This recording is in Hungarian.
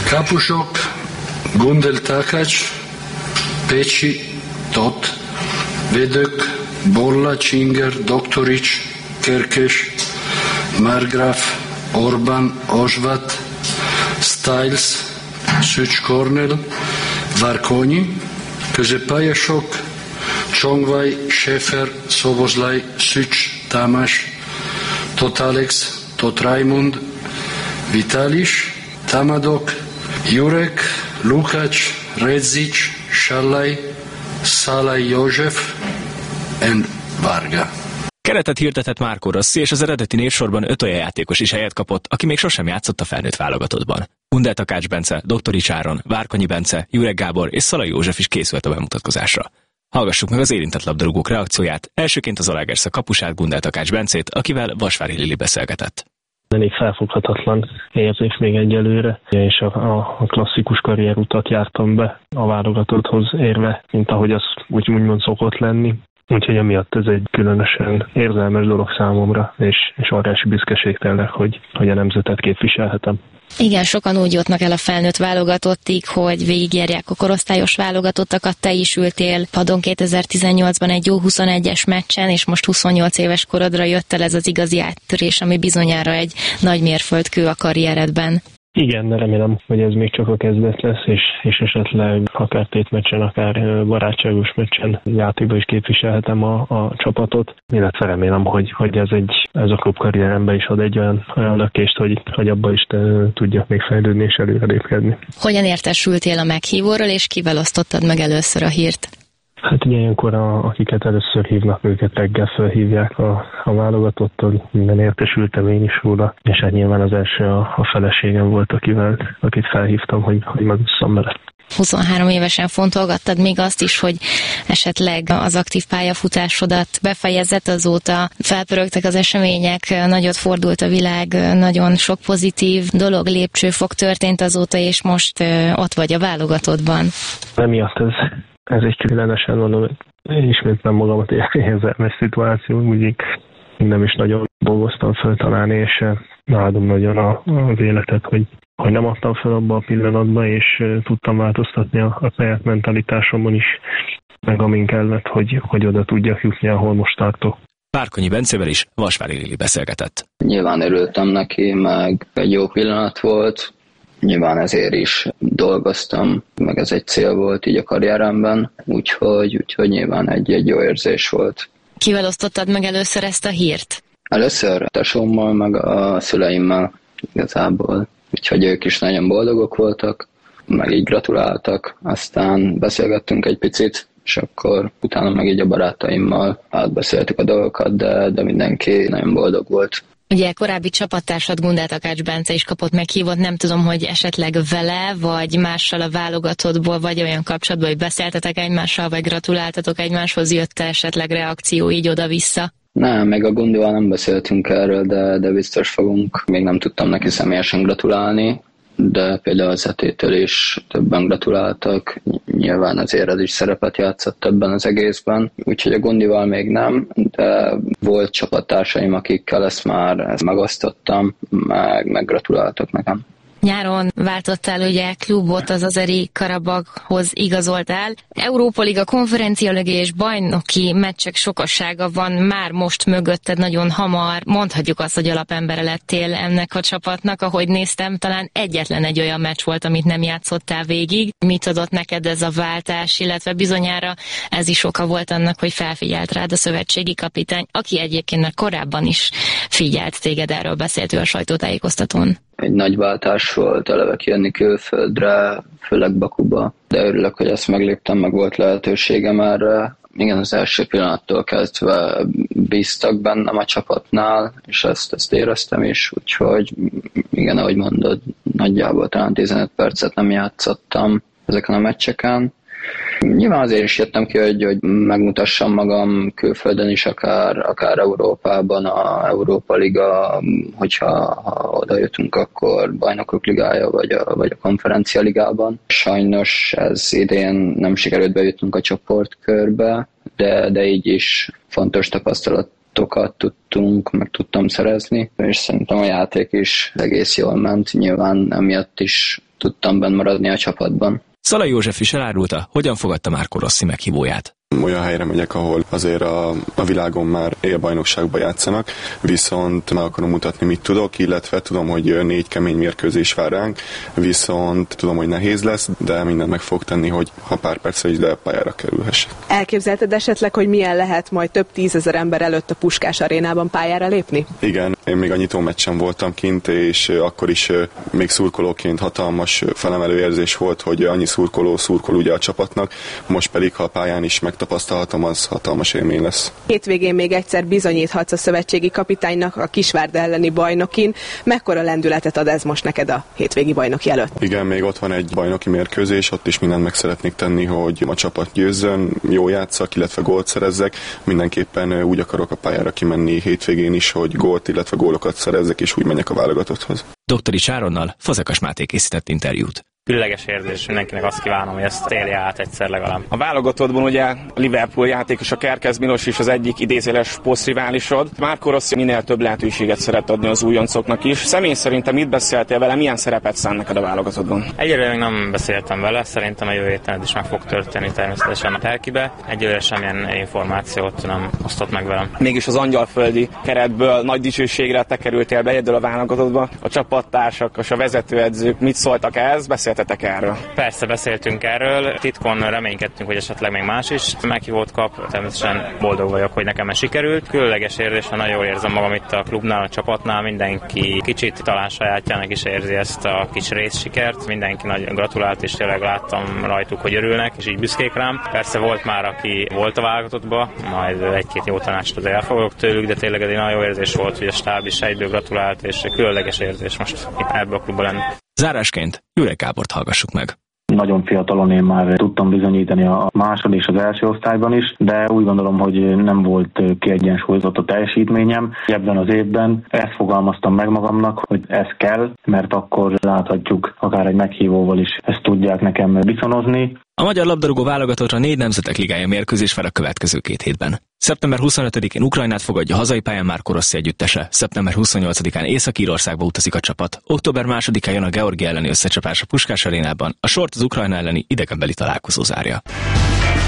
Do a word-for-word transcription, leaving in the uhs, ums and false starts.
Kapusok, Gundel Takács, Pécsi, Tott, Védök, Bolla, Csinger, Doktorics, Kerkes, Margraf, Orbán, Osvat, Stiles, Szücs Kornél, Várkonyi, középpályások, Csongvaj, Schäfer, Szobozlai, Szücs, Tamás, Tott Alex, Tott Raimund, Vitalis, Tamadok, Jurek, Lukács, Redzic, Sallai, Szalai József and Varga. Keretet hirdetett Marco Rossi, és az eredeti névsorban öt olyan játékos is helyet kapott, aki még sosem játszott a felnőtt válogatottban. Gundel Takács Bence, Doktorics Áron, Várkonyi Bence, Jurek Gábor és Szalai József is készült a bemutatkozásra. Hallgassuk meg az érintett labdarúgók reakcióját, elsőként az Zalaegerszeg kapusát, Gundel Takács Bencét, akivel Vasvári Lili beszélgetett. Elég felfoghatatlan érzés még egyelőre, és a, a klasszikus karrierutat jártam be a válogatotthoz érve, mint ahogy az úgy úgymond szokott lenni. Úgyhogy emiatt ez egy különösen érzelmes dolog számomra, és, és óriási büszkeség tényleg, hogy, hogy a nemzetet képviselhetem. Igen, sokan úgy jutnak el a felnőtt válogatottig, hogy végigjárják a korosztályos válogatottakat. Te is ültél padon kétezer-tizennyolcban egy jó huszonegyes meccsen, és most huszonnyolc éves korodra jött el ez az igazi áttörés, ami bizonyára egy nagy mérföldkő a karrieredben. Igen, de remélem, hogy ez még csak a kezdet lesz, és, és esetleg akár tétmeccsen, akár barátságos meccsen játékban is képviselhetem a, a csapatot. Illetve remélem, hogy, hogy ez, egy, ez a klub karrieremben is ad egy olyan, olyan lökést, hogy, hogy abban is tudjak még fejlődni és előrelépkedni. Hogyan értesültél a meghívóról, és kivel osztottad meg először a hírt? Hát ugye ilyenkor, a, akiket először hívnak, őket reggel felhívják a, a válogatottan, minden értesültem én is róla, és hát nyilván az első a, a feleségem volt, akivel, akit felhívtam, hogy, hogy megosszam vele. huszonhárom évesen fontolgattad még azt is, hogy esetleg az aktív pályafutásodat befejezett, azóta felpörögtek az események, nagyot fordult a világ, nagyon sok pozitív dolog, lépcsőfok történt azóta, és most ott vagy a válogatottban. Emiatt ez... Ez egy különösen, mondom, én ismét nem magamat érzelmes szituáció, úgy nem is nagyon dolgoztam fel talán, és nálam nagyon az életet, hogy, hogy nem adtam fel abba a pillanatban, és tudtam változtatni a, a saját mentalitásomon is, meg amin kellett, hogy, hogy oda tudjak jutni, ahol most tartok. Várkonyi Bencével is Vasvári Lili beszélgetett. Nyilván örültem neki, meg egy jó pillanat volt. Nyilván ezért is dolgoztam, meg ez egy cél volt így a karrieremben, úgyhogy, úgyhogy nyilván egy, egy jó érzés volt. Kivel osztottad meg először ezt a hírt? Először a tesómmal, meg a szüleimmel igazából, úgyhogy ők is nagyon boldogok voltak, meg így gratuláltak, aztán beszélgettünk egy picit, és akkor utána meg így a barátaimmal átbeszéltük a dolgokat, de, de mindenki nagyon boldog volt. Ugye korábbi csapattársad Gundel Takács Bence is kapott meghívót, nem tudom, hogy esetleg vele, vagy mással a válogatottból, vagy olyan kapcsolatban, hogy beszéltetek egymással, vagy gratuláltatok egymáshoz, jött esetleg reakció így oda-vissza? Nem, még a Gundival nem beszéltünk erről, de, de biztos fogunk. Még nem tudtam neki személyesen gratulálni, de például az Etétől is többen gratuláltak. Nyilván azért ez is szerepet játszott ebben az egészben. Úgyhogy a Gundival még nem, de volt csapattársaim, akikkel ezt már ezt megosztottam, meg, meg gratuláltak nekem. Nyáron váltottál ugye klubot, az Azeri Karabaghoz igazoltál. Európa Liga, Konferencia Liga és bajnoki meccsek sokassága van már most mögötted nagyon hamar. Mondhatjuk azt, hogy alapembere lettél ennek a csapatnak, ahogy néztem, talán egyetlen egy olyan meccs volt, amit nem játszottál végig. Mit adott neked ez a váltás, illetve bizonyára ez is oka volt annak, hogy felfigyelt rád a szövetségi kapitány, aki egyébként korábban is figyelt téged, erről beszélt ő a sajtótájékoztatón. Egy nagy váltás volt eleve kijönni külföldre, főleg Bakuba, de örülök, hogy ezt megléptem, meg volt lehetőségem erre. Igen, az első pillanattól kezdve bíztak bennem a csapatnál, és ezt, ezt éreztem is, úgyhogy igen, ahogy mondod, nagyjából talán tizenöt percet nem játszottam ezeken a meccseken. Nyilván azért is jöttem ki, hogy, hogy megmutassam magam külföldön is, akár, akár Európában, a Európa Liga, hogyha ha oda jutunk, akkor Bajnokok Ligája, vagy a, vagy a Konferencia Ligában. Sajnos ez idén nem sikerült bejutnunk a csoportkörbe, de, de így is fontos tapasztalatokat tudtunk, meg tudtam szerezni, és szerintem a játék is egész jól ment, nyilván emiatt is tudtam benn maradni a csapatban. Szalai József is elárulta, hogyan fogadta Marco Rossi meghívóját. Olyan helyre megyek, ahol azért a, a világon már élbajnokságban játszanak, viszont meg akarom mutatni, mit tudok, illetve tudom, hogy négy kemény mérkőzés vár ránk, viszont tudom, hogy nehéz lesz, de mindent meg fog tenni, hogy ha pár percre is, de pályára kerülhessek. Elképzelted esetleg, hogy milyen lehet majd több tízezer ember előtt a Puskás arénában pályára lépni? Igen, én még a nyitó meccsen voltam kint, és akkor is még szurkolóként hatalmas felemelő érzés volt, hogy annyi szurkoló szurkol ugye a csapatnak, most pedig, ha a pályán is meg tapasztalhatom, az hatalmas élmény lesz. Hétvégén még egyszer bizonyíthatsz a szövetségi kapitánynak a Kisvárda elleni bajnokin. Mekkora lendületet ad ez most neked a hétvégi bajnoki előtt? Igen, még ott van egy bajnoki mérkőzés, ott is mindent meg szeretnék tenni, hogy a csapat győzzön, jó játsszak, illetve gólt szerezzek. Mindenképpen úgy akarok a pályára kimenni hétvégén is, hogy gólt, illetve gólokat szerezzek, és úgy menjek a válogatotthoz. Doktorics Áronnal Fazekas Máté készített interjút. Különleges érzés, mindenkinek azt kívánom, hogy ezt élje át egyszer legalább. A válogatottban ugye a Liverpool játékos, a Kerkez Milos is az egyik idézéles posztriválisod. Marco Rossi minél több lehetőséget szeret adni az újoncoknak is. Személy szerintem mit beszéltél vele, milyen szerepet szán neked a válogatottban? Egyelőre még nem beszéltem vele, szerintem a jövő héten is meg fog történni természetesen a Telkibe. Egyelőre semmilyen információt nem osztott meg velem. Mégis az angyalföldi keretből nagy dicsőségre te kerültél be egyedül a válogatottba. A csapattársak, a vezetőedzők mit szóltak ehhez? Beszéltetek erről? Persze beszéltünk erről, titkon reménykedtünk, hogy esetleg még más is meghívót kap. Természetesen boldog vagyok, hogy nekem ez sikerült. Különleges érzés, nagyon jól érzem magam itt a klubnál, a csapatnál, mindenki kicsit talán sajátjának is érzi ezt a kis részsikert. Mindenki nagyon gratulált, és tényleg láttam rajtuk, hogy örülnek, és így büszkék rám. Persze volt már, aki volt a válogatottba, majd egy-két jó tanácsot azért elfogadok tőlük, de tényleg egy nagyon jó érzés volt, hogy a stáb is egyből gratulált, és különleges érzés most itt ebbe a klubban lenni. Zárásként Jurek Gábort hallgassuk meg. Nagyon fiatalon én már tudtam bizonyítani a másod és az első osztályban is, de úgy gondolom, hogy nem volt kiegyensúlyozott a teljesítményem. Ebben az évben ezt fogalmaztam meg magamnak, hogy ez kell, mert akkor láthatjuk, akár egy meghívóval is ezt tudják nekem viszonozni. A magyar labdarúgó válogatottra négy nemzetek ligája mérkőzés vár a következő két hétben. szeptember huszonötödikén Ukrajnát fogadja hazai pályán Marco Rossi együttese, szeptember huszonnyolcadikán Észak-Írországba utazik a csapat, október másodikán jön a Georgia elleni összecsapás a Puskás arénában, a sort az Ukrajna elleni idegenbeli találkozó zárja.